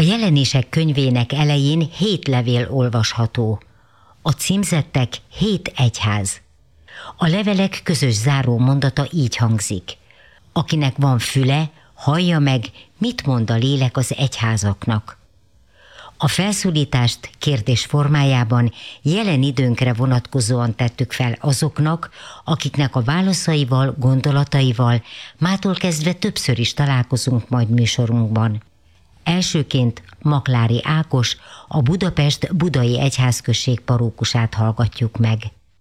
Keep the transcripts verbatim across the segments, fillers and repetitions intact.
Jelenések könyvének elején hét levél olvasható. A címzettek hét egyház. A levelek közös záró mondata így hangzik. Akinek van füle, hallja meg, mit mond a lélek az egyházaknak. A felszólítást kérdés formájában jelen időnkre vonatkozóan tettük fel azoknak, akiknek a válaszaival, gondolataival mától kezdve többször is találkozunk majd műsorunkban. Elsőként Maklári Ákos, a Budapest Budai Egyházközség parókusát hallgatjuk meg.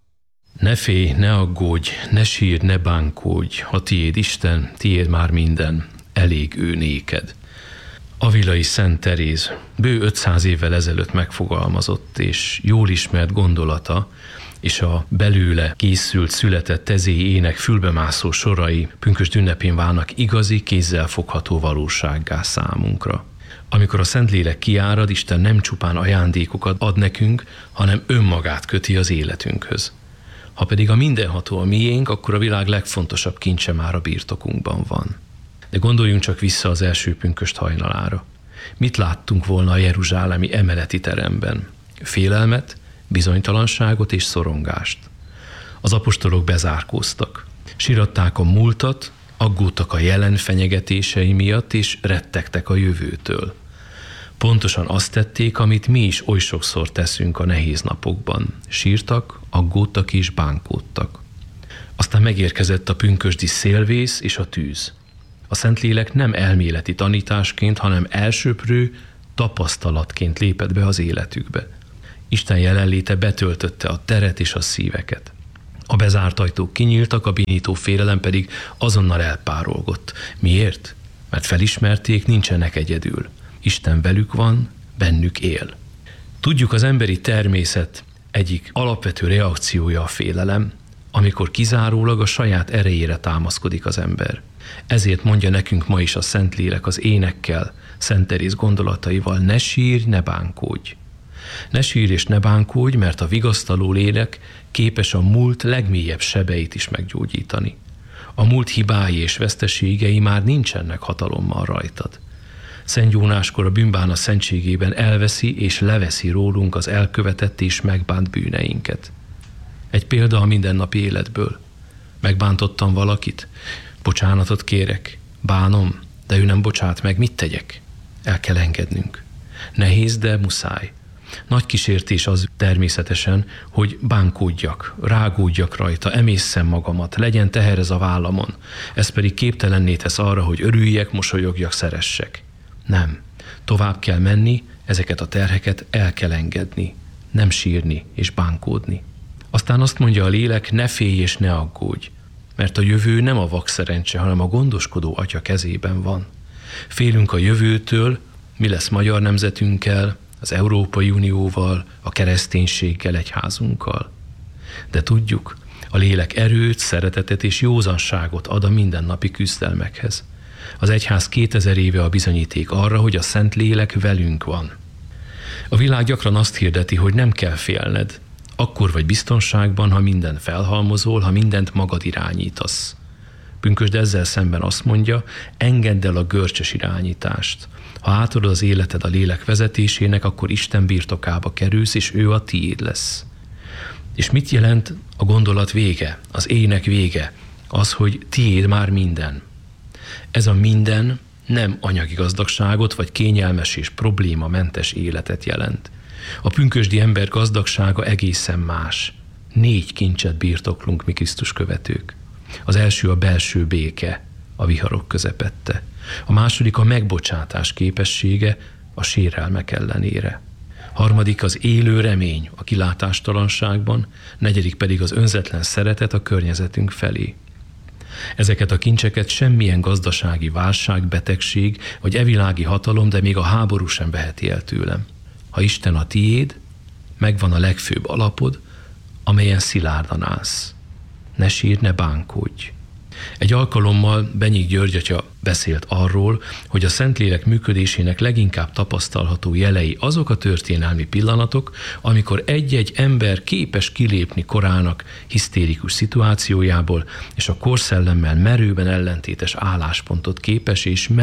Ne félj, ne aggódj, ne sírj, ne bánkódj, ha tiéd Isten, tiéd már minden, elég ő néked. Avilai Szent Teréz bő ötszáz évvel ezelőtt megfogalmazott és jól ismert gondolata, és a belőle készült, született tezéi ének fülbemászó sorai pünkösd ünnepén válnak igazi, kézzelfogható valósággá számunkra. Amikor a Szentlélek kiárad, Isten nem csupán ajándékokat ad nekünk, hanem önmagát köti az életünkhöz. Ha pedig a mindenható a miénk, akkor a világ legfontosabb kincse már a birtokunkban van. De gondoljunk csak vissza az első pünkösd hajnalára. Mit láttunk volna a jeruzsálemi emeleti teremben? Félelmet, bizonytalanságot és szorongást. Az apostolok bezárkóztak. Siratták a múltat, aggódtak a jelen fenyegetései miatt, és rettegtek a jövőtől. Pontosan azt tették, amit mi is oly sokszor teszünk a nehéz napokban. Sírtak, aggódtak és bánkódtak. Aztán megérkezett a pünkösdi szélvész és a tűz. A Szentlélek nem elméleti tanításként, hanem elsöprő tapasztalatként lépett be az életükbe. Isten jelenléte betöltötte a teret és a szíveket. A bezárt ajtók kinyíltak, a bénító félelem pedig azonnal elpárolgott. Miért? Mert felismerték, nincsenek egyedül. Isten velük van, bennük él. Tudjuk, az emberi természet egyik alapvető reakciója a félelem, amikor kizárólag a saját erejére támaszkodik az ember. Ezért mondja nekünk ma is a Szentlélek az énekkel, Szent Teréz gondolataival: ne sírj, ne bánkódj. Ne sírj és ne bánkódj, mert a vigasztaló lélek képes a múlt legmélyebb sebeit is meggyógyítani. A múlt hibái és veszteségei már nincsenek hatalommal rajtad. Szent Jónáskor a bűnbánat szentségében elveszi és leveszi rólunk az elkövetett és megbánt bűneinket. Egy példa a mindennapi életből. Megbántottam valakit, bocsánatot kérek, bánom, de ő nem bocsát meg, mit tegyek? El kell engednünk. Nehéz, de muszáj. Nagy kísértés az természetesen, hogy bánkódjak, rágódjak rajta, emésszem magamat, legyen teher ez a vállamon. Ez pedig képtelenné tesz arra, hogy örüljek, mosolyogjak, szeressek. Nem. Tovább kell menni, ezeket a terheket el kell engedni, nem sírni és bánkódni. Aztán azt mondja a lélek: ne félj és ne aggódj, mert a jövő nem a vakszerencse, hanem a gondoskodó Atya kezében van. Félünk a jövőtől, mi lesz magyar nemzetünkkel, az Európai Unióval, a kereszténységgel, egyházunkkal. De tudjuk, a lélek erőt, szeretetet és józanságot ad a mindennapi küzdelmekhez. Az egyház kétezer éve a bizonyíték arra, hogy a Szentlélek velünk van. A világ gyakran azt hirdeti, hogy nem kell félned, akkor vagy biztonságban, ha minden felhalmozol, ha mindent magad irányítasz. Pünkösd ezzel szemben azt mondja: engedd el a görcsös irányítást. Ha átadod az életed a lélek vezetésének, akkor Isten birtokába kerülsz, és ő a tiéd lesz. És mit jelent a gondolat vége, az ének vége? Az, hogy tiéd már minden. Ez a minden nem anyagi gazdagságot, vagy kényelmes és problémamentes életet jelent. A pünkösdi ember gazdagsága egészen más. Négy kincset birtoklunk mi Krisztus követők. Az első a belső béke, a viharok közepette. A második a megbocsátás képessége a sérelmek ellenére. Harmadik az élő remény a kilátástalanságban, negyedik pedig az önzetlen szeretet a környezetünk felé. Ezeket a kincseket semmilyen gazdasági válság, betegség vagy evilági hatalom, de még a háború sem veheti el tőlem. Ha Isten a tiéd, megvan a legfőbb alapod, amelyen szilárdan állsz. Ne sírj, ne bánkódj. Egy alkalommal Benyik György atya beszélt arról, hogy a Szentlélek működésének leginkább tapasztalható jelei azok a történelmi pillanatok, amikor egy-egy ember képes kilépni korának hisztérikus szituációjából, és a korszellemmel merőben ellentétes álláspontot képes és mer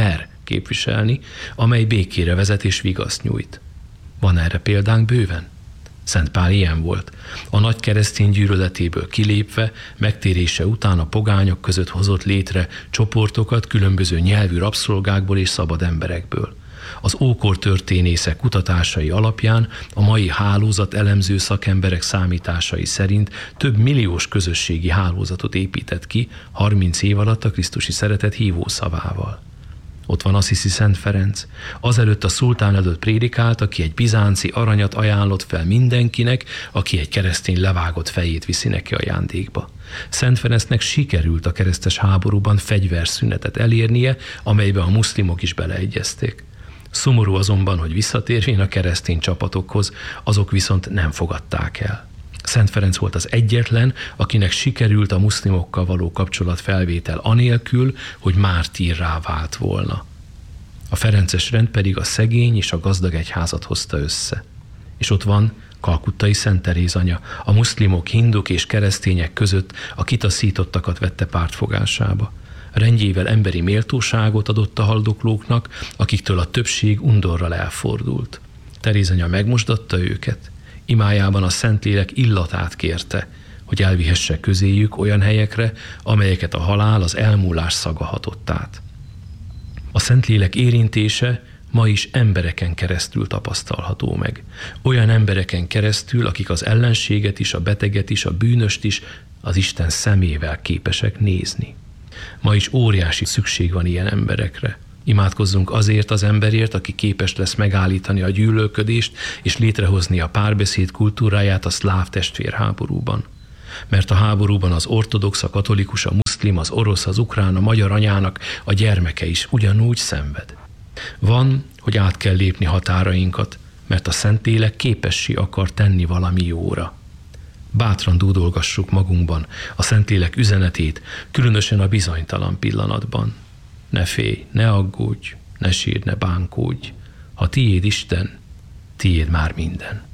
képviselni, amely békére vezet és vigaszt nyújt. Van erre példánk bőven? Szent Pál ilyen volt. A nagy keresztény gyűlöletéből kilépve, megtérése után a pogányok között hozott létre csoportokat különböző nyelvű rabszolgákból és szabad emberekből. Az ókor történészek kutatásai alapján a mai hálózat elemző szakemberek számításai szerint több milliós közösségi hálózatot épített ki harminc év alatt a krisztusi szeretet hívószavával. Ott van Assisi Szent Ferenc, azelőtt a szultán előtt prédikált, aki egy bizánci aranyat ajánlott fel mindenkinek, aki egy keresztény levágott fejét viszi neki ajándékba. Szent Ferencnek sikerült a keresztes háborúban fegyverszünetet elérnie, amelybe a muszlimok is beleegyezték. Szomorú azonban, hogy visszatérvén a keresztény csapatokhoz, azok viszont nem fogadták el. Szent Ferenc volt az egyetlen, akinek sikerült a muszlimokkal való kapcsolatfelvétel anélkül, hogy mártírrá vált volna. A ferences rend pedig a szegény és a gazdag egyházat hozta össze. És ott van kalkuttai Szent Teréz anya, a muszlimok, hinduk és keresztények között a kitaszítottakat vette pártfogásába. Rendjével emberi méltóságot adott a haldoklóknak, akiktől a többség undorral elfordult. Teréz anya megmosdatta őket, imájában a Szentlélek illatát kérte, hogy elvihesse közéjük olyan helyekre, amelyeket a halál, az elmúlás szaga hatott át. A Szentlélek érintése ma is embereken keresztül tapasztalható meg. Olyan embereken keresztül, akik az ellenséget is, a beteget is, a bűnöst is az Isten szemével képesek nézni. Ma is óriási szükség van ilyen emberekre. Imádkozzunk azért az emberért, aki képes lesz megállítani a gyűlölködést és létrehozni a párbeszéd kultúráját a szláv testvérháborúban. Mert a háborúban az ortodox, a katolikus, a muszlim, az orosz, az ukrán, a magyar anyának a gyermeke is ugyanúgy szenved. Van, hogy át kell lépni határainkat, mert a Szentlélek képessé akar tenni valami jóra. Bátran dúdolgassuk magunkban a Szentlélek üzenetét, különösen a bizonytalan pillanatban. Ne félj, ne aggódj, ne sírj, ne bánkódj. Ha tiéd Isten, tiéd már minden.